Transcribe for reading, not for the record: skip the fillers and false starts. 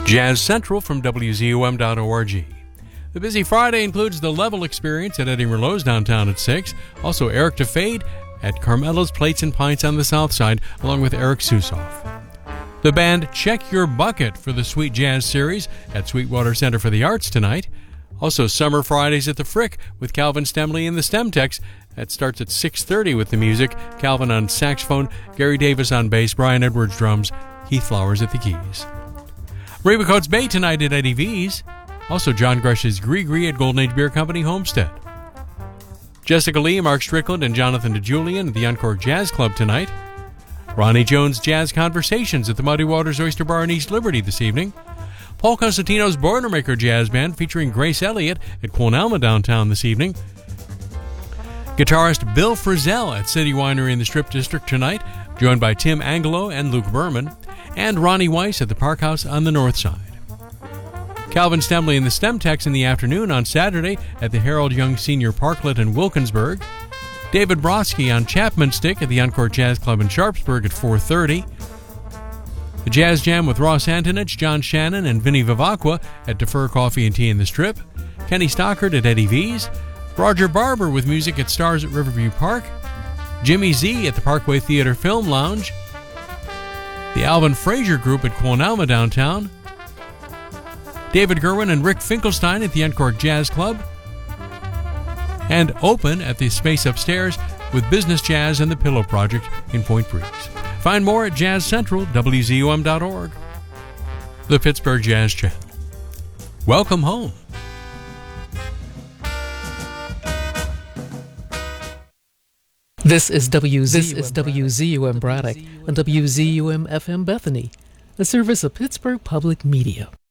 Jazz Central from WZUM.org. The busy Friday includes the Level Experience at Eddie Merlot's downtown at 6. Also Eric DeFade at Carmelo's Plates and Pints on the south side, along with Eric Susoff. The band Check Your Bucket for the Sweet Jazz Series at Sweetwater Center for the Arts tonight. Also Summer Fridays at the Frick with Calvin Stemley and the Stemtex. That starts at 6:30 with the music. Calvin on saxophone, Gary Davis on bass, Brian Edwards drums, Heath Flowers at the keys. Reba Coates Bay tonight at Eddie V's. Also John Grush's Gree at Golden Age Beer Company, Homestead. Jessica Lee, Mark Strickland, and Jonathan DeJulian at the Uncork Jazz Club tonight. Ronnie Jones Jazz Conversations at the Muddy Waters Oyster Bar in East Liberty this evening. Paul Cosentino's Boilermaker Jazz Band featuring Grace Elliott at Quonalma downtown this evening. Guitarist Bill Frisell at City Winery in the Strip District tonight, joined by Tim Angelo and Luke Berman, and Ronnie Weiss at the Park House on the north side. Calvin Stemley and the Stemtex in the afternoon on Saturday at the Harold Young Senior Parklet in Wilkinsburg. David Brodsky on Chapman Stick at the Encore Jazz Club in Sharpsburg at 4:30. The Jazz Jam with Ross Antonich, John Shannon, and Vinny Vivacqua at Defer Coffee and Tea in the Strip. Kenny Stockard at Eddie V's. Roger Barber with music at Stars at Riverview Park. Jimmy Z at the Parkway Theater Film Lounge. The Alvin Frazier Group at Quonalma downtown. David Gerwin and Rick Finkelstein at the Uncork Jazz Club. And Open at the Space Upstairs with Business Jazz and the Pillow Project in Point Breeze. Find more at Jazz Central, WZUM.org. The Pittsburgh Jazz Channel. Welcome home. This is WZUM Braddock and WZUM FM Bethany, a service of Pittsburgh Public Media.